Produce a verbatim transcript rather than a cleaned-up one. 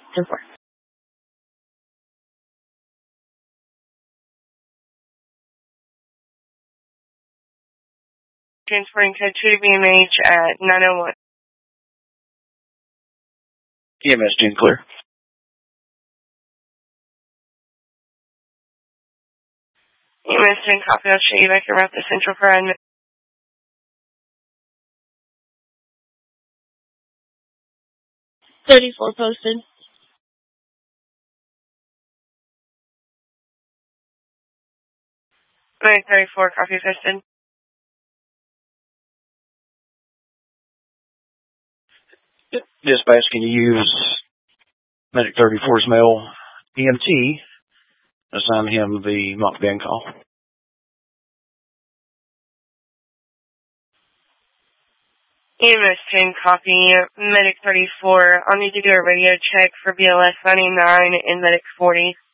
ten four. Transporting code two to B M H at nine oh one. E M S ten clear. E M S ten copy. I'll show you back around the central for admin. thirty-four posted. Medic thirty-four, copy posted. Dispatch, can you use Medic thirty-four's male E M T? Assign him the Mach Ben call. E M S ten, copy. Medic thirty-four, I'll need to do a radio check for B L S ninety-nine and Medic forty.